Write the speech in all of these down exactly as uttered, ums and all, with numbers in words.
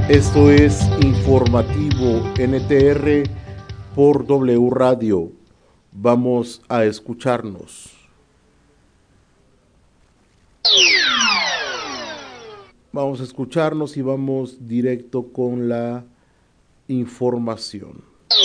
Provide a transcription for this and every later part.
Esto es Informativo N T R por W Radio. Vamos a escucharnos. Vamos a escucharnos y vamos directo con la información.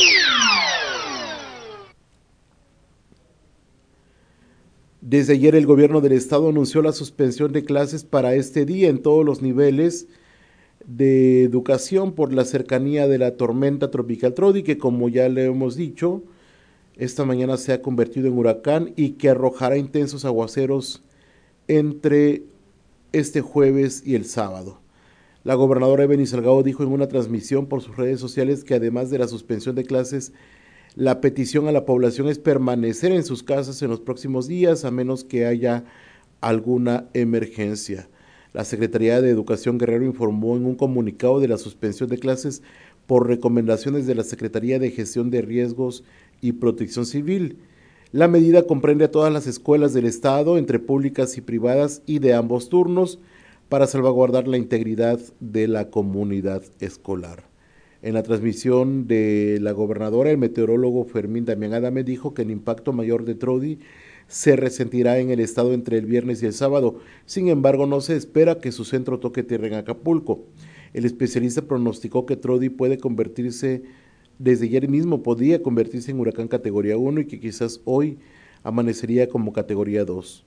Desde ayer el gobierno del estado anunció la suspensión de clases para este día en todos los niveles de educación por la cercanía de la tormenta tropical Trodi, que como ya le hemos dicho, esta mañana se ha convertido en huracán y que arrojará intensos aguaceros entre este jueves y el sábado. La gobernadora Evelyn Salgado dijo en una transmisión por sus redes sociales que además de la suspensión de clases, la petición a la población es permanecer en sus casas en los próximos días a menos que haya alguna emergencia. La Secretaría de Educación Guerrero informó en un comunicado de la suspensión de clases por recomendaciones de la Secretaría de Gestión de Riesgos y Protección Civil. La medida comprende a todas las escuelas del estado, entre públicas y privadas y de ambos turnos, para salvaguardar la integridad de la comunidad escolar. En la transmisión de la gobernadora, el meteorólogo Fermín Damián Adame dijo que el impacto mayor de Trodi se resentirá en el estado entre el viernes y el sábado. Sin embargo, no se espera que su centro toque tierra en Acapulco. El especialista pronosticó que Trodi puede convertirse, desde ayer mismo podría convertirse en huracán categoría uno y que quizás hoy amanecería como categoría dos.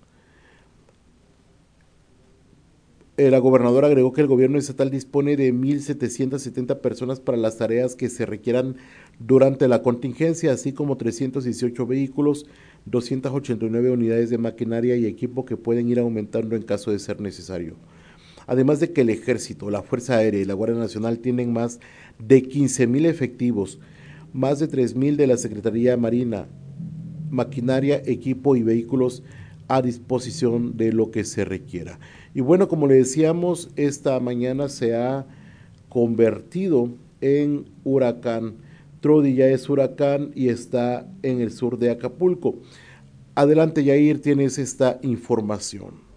La gobernadora agregó que el gobierno estatal dispone de mil setecientas setenta personas para las tareas que se requieran durante la contingencia, así como trescientos dieciocho vehículos, doscientas ochenta y nueve unidades de maquinaria y equipo que pueden ir aumentando en caso de ser necesario. Además de que el Ejército, la Fuerza Aérea y la Guardia Nacional tienen más de quince mil efectivos, más de tres mil de la Secretaría Marina, maquinaria, equipo y vehículos a disposición de lo que se requiera. Y bueno, como le decíamos, esta mañana se ha convertido en huracán. Trodi ya es huracán y está en el sur de Acapulco. Adelante, Yair, tienes esta información.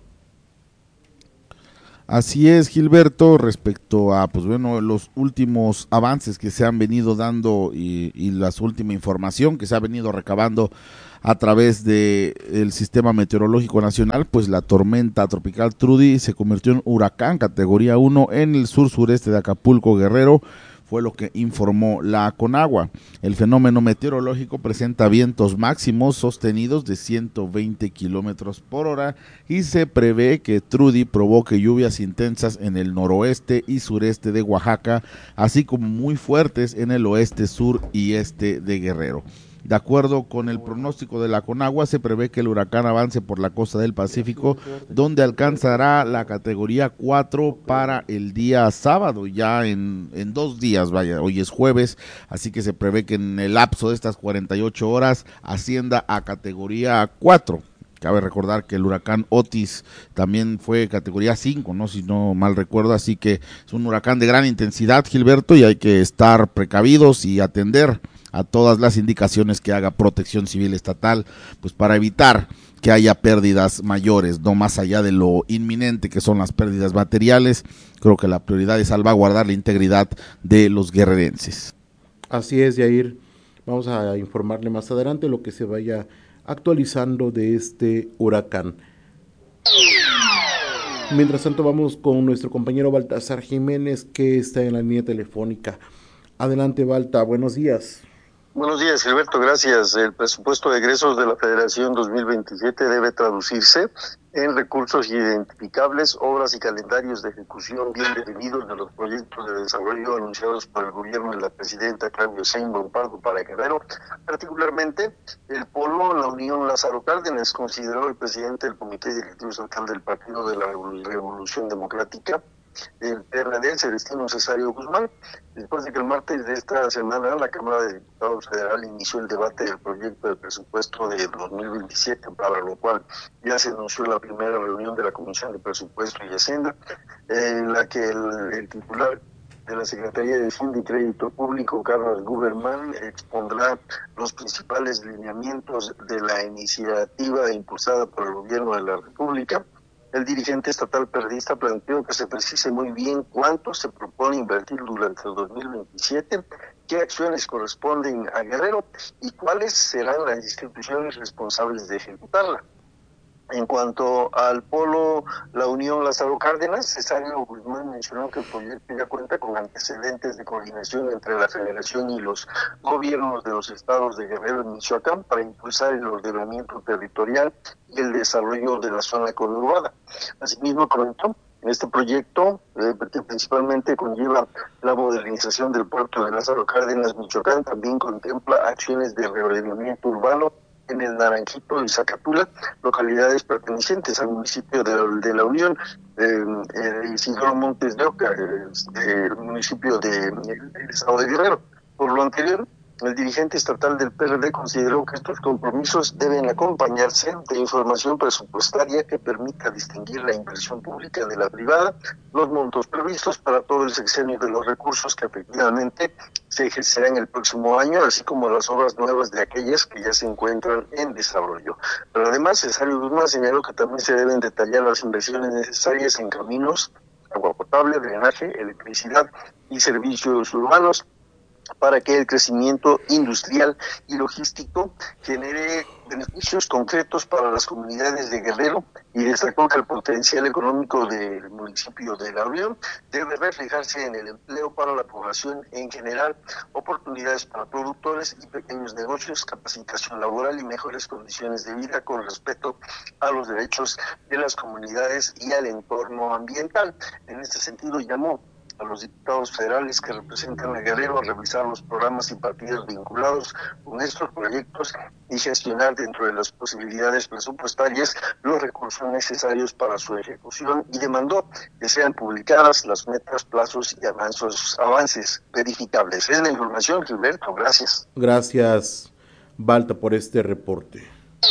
Así es, Gilberto, respecto a pues bueno los últimos avances que se han venido dando y, y la última información que se ha venido recabando a través de el Sistema Meteorológico Nacional, pues la tormenta tropical Trudi se convirtió en huracán categoría uno en el sur sureste de Acapulco, Guerrero. Fue lo que informó la Conagua. El fenómeno meteorológico presenta vientos máximos sostenidos de ciento veinte kilómetros por hora y se prevé que Trudi provoque lluvias intensas en el noroeste y sureste de Oaxaca, así como muy fuertes en el oeste, sur y este de Guerrero. De acuerdo con el pronóstico de la Conagua, se prevé que el huracán avance por la costa del Pacífico, donde alcanzará la categoría cuatro para el día sábado, ya en, en dos días, vaya, hoy es jueves, así que se prevé que en el lapso de estas cuarenta y ocho horas ascienda a categoría cuatro. Cabe recordar que el huracán Otis también fue categoría cinco, ¿no? Si no mal recuerdo, así que es un huracán de gran intensidad, Gilberto, y hay que estar precavidos y atender a todas las indicaciones que haga Protección Civil Estatal, pues para evitar que haya pérdidas mayores, no más allá de lo inminente que son las pérdidas materiales. Creo que la prioridad es salvaguardar la integridad de los guerrerenses. Así es, Yair. Vamos a informarle más adelante lo que se vaya actualizando de este huracán. Mientras tanto, vamos con nuestro compañero Baltasar Jiménez, que está en la línea telefónica. Adelante, Balta, buenos días. Buenos días, Gilberto, gracias. El presupuesto de egresos de la Federación dos mil veintisiete debe traducirse en recursos identificables, obras y calendarios de ejecución bien definidos de los proyectos de desarrollo anunciados por el gobierno de la presidenta Claudia Sheinbaum Pardo para Guerrero. Particularmente, el polo La Unión Lázaro Cárdenas, consideró el presidente del Comité Directivo Estatal del Partido de la Revolución Democrática, el P R D, Celestino Cesario Guzmán, después de que el martes de esta semana la Cámara de Diputados Federal inició el debate del proyecto de presupuesto de dos mil veintisiete, para lo cual ya se anunció la primera reunión de la Comisión de Presupuesto y Hacienda, en la que el, el titular de la Secretaría de Hacienda y Crédito Público, Carlos Guberman, expondrá los principales lineamientos de la iniciativa impulsada por el Gobierno de la República, el dirigente estatal perredista planteó que se precise muy bien cuánto se propone invertir durante el dos mil veintisiete, qué acciones corresponden a Guerrero y cuáles serán las instituciones responsables de ejecutarla. En cuanto al polo La Unión Lázaro Cárdenas, Cesario Guzmán mencionó que el proyecto ya cuenta con antecedentes de coordinación entre la Federación y los gobiernos de los estados de Guerrero y Michoacán para impulsar el ordenamiento territorial y el desarrollo de la zona conurbada. Asimismo, comentó, este proyecto, eh, que principalmente conlleva la modernización del puerto de Lázaro Cárdenas, Michoacán, también contempla acciones de reordenamiento urbano en el Naranjito y Zacatula, localidades pertenecientes al municipio de, de La Unión, eh, eh, Isidoro Montes de Oca, eh, el municipio de, del estado de Guerrero. Por lo anterior, el dirigente estatal del P R D consideró que estos compromisos deben acompañarse de información presupuestaria que permita distinguir la inversión pública de la privada, los montos previstos para todo el sexenio de los recursos que efectivamente se ejercerán el próximo año, así como las obras nuevas de aquellas que ya se encuentran en desarrollo. Pero además, Cesario Guzmán señaló que también se deben detallar las inversiones necesarias en caminos, agua potable, drenaje, electricidad y servicios urbanos, para que el crecimiento industrial y logístico genere beneficios concretos para las comunidades de Guerrero, y destacó que el potencial económico del municipio de La Unión debe reflejarse en el empleo para la población en general, oportunidades para productores y pequeños negocios, capacitación laboral y mejores condiciones de vida con respeto a los derechos de las comunidades y al entorno ambiental. En este sentido, llamó a los diputados federales que representan a Guerrero a revisar los programas y partidas vinculados con estos proyectos y gestionar dentro de las posibilidades presupuestarias los recursos necesarios para su ejecución, y demandó que sean publicadas las metas, plazos y avances, avances verificables. Es la información, Gilberto. Gracias. Gracias, Balta, por este reporte.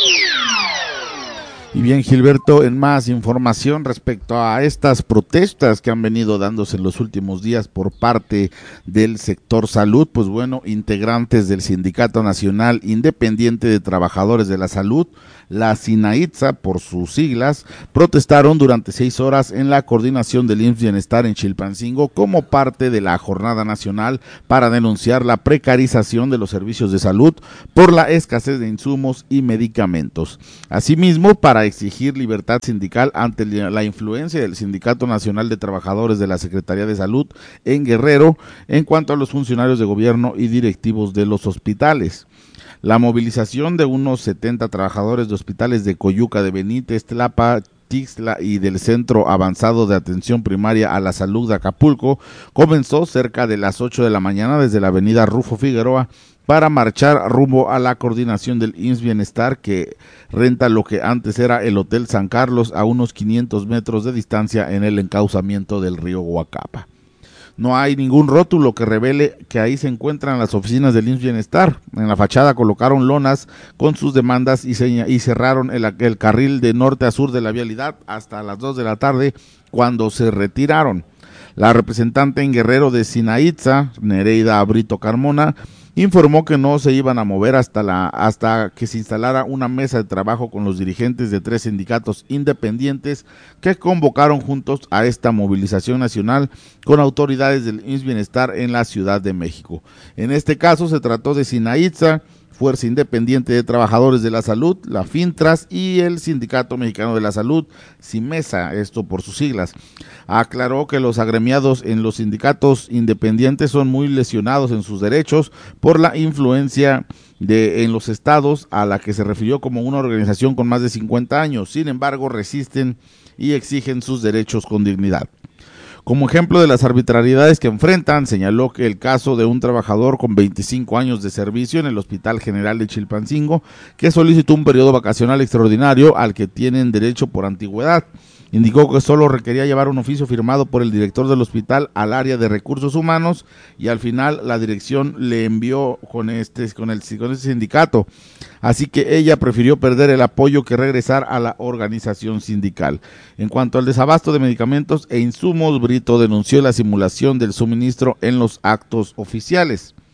Y bien, Gilberto, en más información respecto a estas protestas que han venido dándose en los últimos días por parte del sector salud, pues bueno, integrantes del Sindicato Nacional Independiente de Trabajadores de la Salud, la SINAITSA por sus siglas, protestaron durante seis horas en la coordinación del I M S S Bienestar en Chilpancingo como parte de la jornada nacional para denunciar la precarización de los servicios de salud por la escasez de insumos y medicamentos. Asimismo, para exigir libertad sindical ante la influencia del Sindicato Nacional de Trabajadores de la Secretaría de Salud en Guerrero en cuanto a los funcionarios de gobierno y directivos de los hospitales. La movilización de unos setenta trabajadores de hospitales de Coyuca de Benítez, Tlapa, Tixla y del Centro Avanzado de Atención Primaria a la Salud de Acapulco comenzó cerca de las ocho de la mañana desde la avenida Rufo Figueroa para marchar rumbo a la coordinación del I M S S Bienestar, que renta lo que antes era el Hotel San Carlos a unos quinientos metros de distancia en el encauzamiento del río Huacapa. No hay ningún rótulo que revele que ahí se encuentran las oficinas del I M S S Bienestar. En la fachada colocaron lonas con sus demandas y, seña, y cerraron el, el carril de norte a sur de la vialidad hasta las dos de la tarde, cuando se retiraron. La representante en Guerrero de SINAITSA, Nereida Brito Carmona, informó que no se iban a mover hasta la hasta que se instalara una mesa de trabajo con los dirigentes de tres sindicatos independientes que convocaron juntos a esta movilización nacional con autoridades del I M S S Bienestar en la Ciudad de México. En este caso se trató de SINAITSA, Fuerza Independiente de Trabajadores de la Salud, la FINTRAS y el Sindicato Mexicano de la Salud, SIMESA, esto por sus siglas. Aclaró que los agremiados en los sindicatos independientes son muy lesionados en sus derechos por la influencia de en los estados, a la que se refirió como una organización con más de cincuenta años. Sin embargo, resisten y exigen sus derechos con dignidad. Como ejemplo de las arbitrariedades que enfrentan, señaló que el caso de un trabajador con veinticinco años de servicio en el Hospital General de Chilpancingo, que solicitó un periodo vacacional extraordinario al que tienen derecho por antigüedad. Indicó que solo requería llevar un oficio firmado por el director del hospital al área de recursos humanos, y al final la dirección le envió con este con el con este sindicato. Así que ella prefirió perder el apoyo que regresar a la organización sindical. En cuanto al desabasto de medicamentos e insumos, Brito denunció la simulación del suministro en los actos oficiales.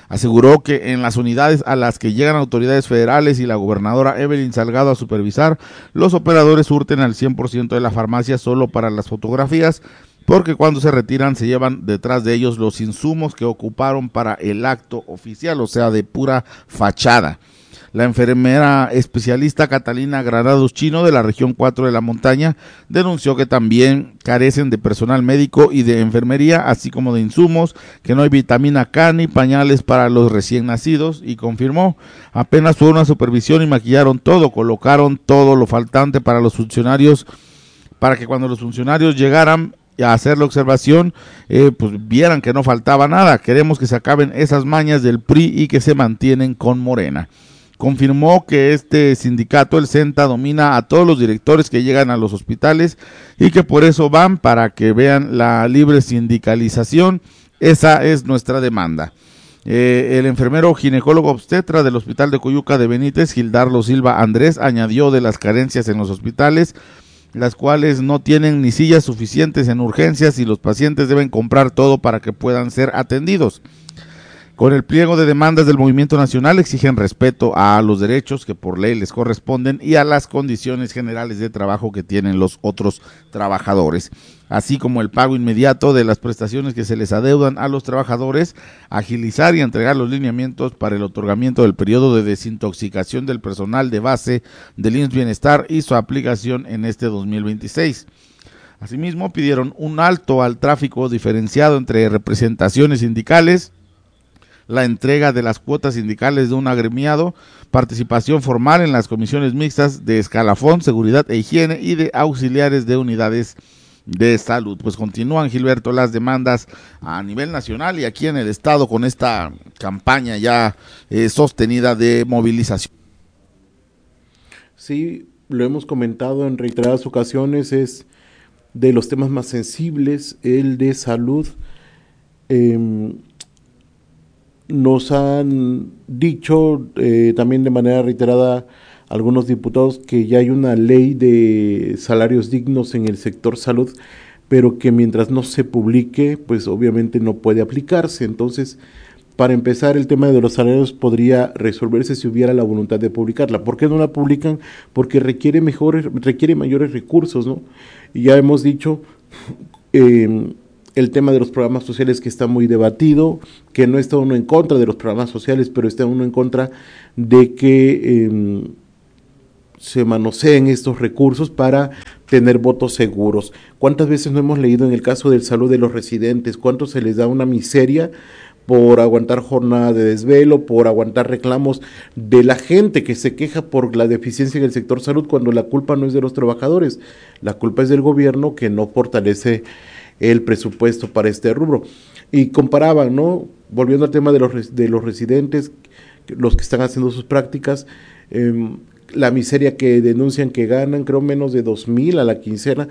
Aseguró que en las unidades a las que llegan autoridades federales y la gobernadora Evelyn Salgado a supervisar, los operadores surten al cien por ciento de la farmacia solo para las fotografías, porque cuando se retiran se llevan detrás de ellos los insumos que ocuparon para el acto oficial, o sea, de pura fachada. La enfermera especialista Catalina Granados Chino de la región cuatro de la montaña denunció que también carecen de personal médico y de enfermería, así como de insumos, que no hay vitamina K ni pañales para los recién nacidos, y confirmó, apenas fue una supervisión y maquillaron todo, colocaron todo lo faltante para los funcionarios, para que cuando los funcionarios llegaran a hacer la observación, eh, pues vieran que no faltaba nada. Queremos que se acaben esas mañas del P R I y que se mantienen con Morena. Confirmó que este sindicato, el CENTA, domina a todos los directores que llegan a los hospitales y que por eso van, para que vean la libre sindicalización. Esa es nuestra demanda. Eh, el enfermero ginecólogo obstetra del Hospital de Coyuca de Benítez, Gildardo Silva Andrés, añadió de las carencias en los hospitales, las cuales no tienen ni sillas suficientes en urgencias y los pacientes deben comprar todo para que puedan ser atendidos. Con el pliego de demandas del Movimiento Nacional exigen respeto a los derechos que por ley les corresponden y a las condiciones generales de trabajo que tienen los otros trabajadores, así como el pago inmediato de las prestaciones que se les adeudan a los trabajadores, agilizar y entregar los lineamientos para el otorgamiento del periodo de desintoxicación del personal de base del I M S S Bienestar y su aplicación en este dos mil veintiséis. Asimismo, pidieron un alto al tráfico diferenciado entre representaciones sindicales, la entrega de las cuotas sindicales de un agremiado, participación formal en las comisiones mixtas de escalafón, seguridad e higiene y de auxiliares de unidades de salud. Pues continúan, Gilberto, las demandas a nivel nacional y aquí en el estado con esta campaña ya eh, sostenida de movilización. Sí, lo hemos comentado en reiteradas ocasiones, es de los temas más sensibles, el de salud. Eh, Nos han dicho eh, también de manera reiterada algunos diputados que ya hay una ley de salarios dignos en el sector salud, pero que mientras no se publique, pues obviamente no puede aplicarse. Entonces, para empezar, el tema de los salarios podría resolverse si hubiera la voluntad de publicarla. ¿Por qué no la publican? Porque requiere mejores, requiere mayores recursos, ¿no? Y ya hemos dicho eh, el tema de los programas sociales, que está muy debatido, que no está uno en contra de los programas sociales, pero está uno en contra de que eh, se manoseen estos recursos para tener votos seguros. ¿Cuántas veces no hemos leído en el caso del salud de los residentes? ¿Cuánto se les da una miseria por aguantar jornada de desvelo, por aguantar reclamos de la gente que se queja por la deficiencia en el sector salud, cuando la culpa no es de los trabajadores, la culpa es del gobierno que no fortalece el presupuesto para este rubro? Y comparaban, ¿no? Volviendo al tema de los, de los residentes, los que están haciendo sus prácticas, eh, la miseria que denuncian que ganan, creo menos de dos mil a la quincena,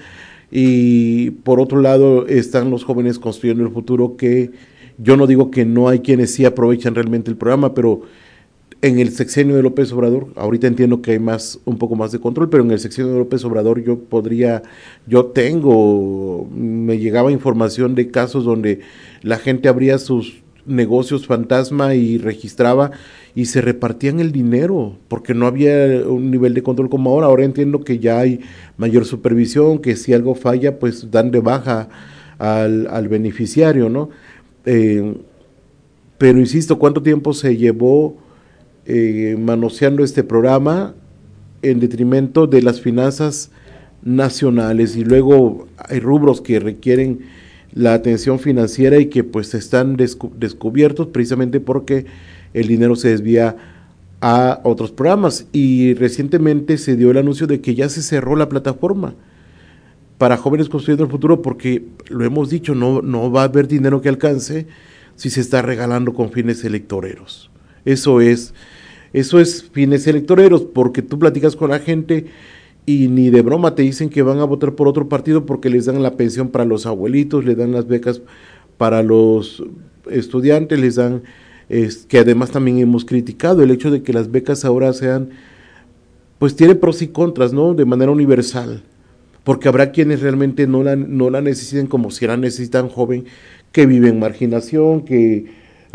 y por otro lado están los jóvenes construyendo el futuro, que yo no digo que no hay quienes sí aprovechan realmente el programa, pero en el sexenio de López Obrador, ahorita entiendo que hay más, un poco más de control, pero en el sexenio de López Obrador yo podría, yo tengo, me llegaba información de casos donde la gente abría sus negocios fantasma y registraba y se repartían el dinero, porque no había un nivel de control como ahora. Ahora entiendo que ya hay mayor supervisión, que si algo falla, pues dan de baja al, al beneficiario, ¿no? Eh, pero insisto, ¿cuánto tiempo se llevó Eh, manoseando este programa en detrimento de las finanzas nacionales? Y luego hay rubros que requieren la atención financiera y que pues están descu- descubiertos precisamente porque el dinero se desvía a otros programas. Y recientemente se dio el anuncio de que ya se cerró la plataforma para Jóvenes Construyendo el Futuro, porque lo hemos dicho, no, no va a haber dinero que alcance si se está regalando con fines electoreros. Eso es Eso es fines electoreros, porque tú platicas con la gente y ni de broma te dicen que van a votar por otro partido porque les dan la pensión para los abuelitos, les dan las becas para los estudiantes, les dan, es, que además también hemos criticado el hecho de que las becas ahora sean, pues tiene pros y contras, ¿no? De manera universal, porque habrá quienes realmente no la, no la necesiten como si la necesitan joven, que vive en marginación, que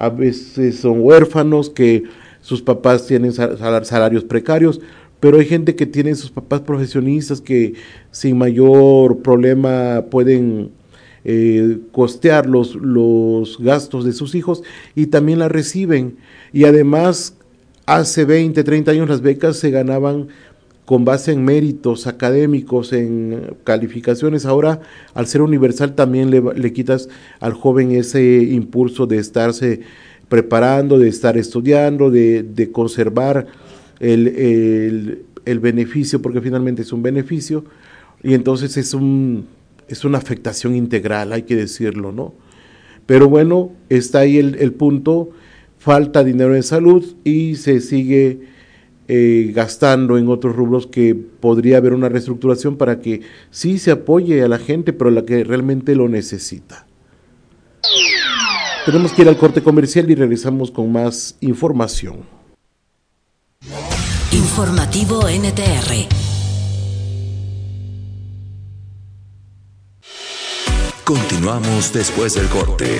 a veces son huérfanos, que sus papás tienen salarios precarios, pero hay gente que tiene sus papás profesionistas que sin mayor problema pueden eh, costear los, los gastos de sus hijos y también la reciben. Y además, hace veinte, treinta años las becas se ganaban con base en méritos académicos, en calificaciones. Ahora, al ser universal, también le, le quitas al joven ese impulso de estarse preparando, de estar estudiando, de, de conservar el, el, el beneficio, porque finalmente es un beneficio, y entonces es, un, es una afectación integral, hay que decirlo, ¿no? Pero bueno, está ahí el, el punto, falta dinero en salud y se sigue eh, gastando en otros rubros que podría haber una reestructuración para que sí se apoye a la gente, pero la que realmente lo necesita. Tenemos que ir al corte comercial y regresamos con más información. Informativo N T R. Continuamos después del corte.